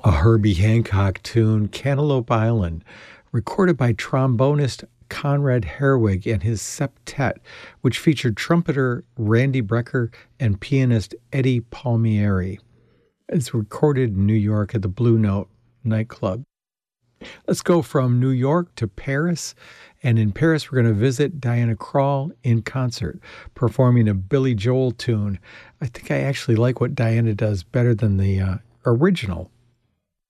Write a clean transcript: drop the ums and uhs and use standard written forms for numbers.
A Herbie Hancock tune, Cantaloupe Island, recorded by trombonist Conrad Herwig and his septet, which featured trumpeter Randy Brecker and pianist Eddie Palmieri. It's recorded in New York at the Blue Note nightclub. Let's go from New York to Paris. And in Paris, we're going to visit Diana Krall in concert, performing a Billy Joel tune. I think I actually like what Diana does better than the original